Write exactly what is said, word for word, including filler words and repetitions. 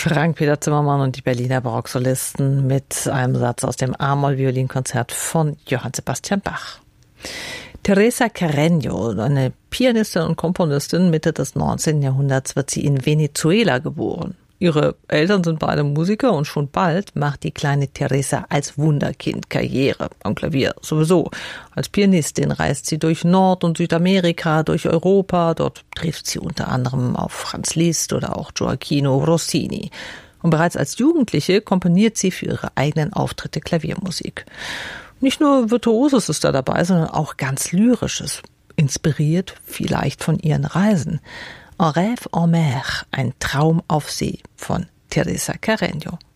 Frank-Peter Zimmermann und die Berliner Barocksolisten mit einem Satz aus dem A-Moll-Violinkonzert von Johann Sebastian Bach. Teresa Carreño, eine Pianistin und Komponistin Mitte des neunzehnten Jahrhunderts, wird sie in Venezuela geboren. Ihre Eltern sind beide Musiker und schon bald macht die kleine Teresa als Wunderkind Karriere. Am Klavier sowieso. Als Pianistin reist sie durch Nord- und Südamerika, durch Europa. Dort trifft sie unter anderem auf Franz Liszt oder auch Gioacchino Rossini. Und bereits als Jugendliche komponiert sie für ihre eigenen Auftritte Klaviermusik. Nicht nur Virtuoses ist da dabei, sondern auch ganz Lyrisches. Inspiriert vielleicht von ihren Reisen. Un rêve en mer, ein Traum auf See von Teresa Carreño.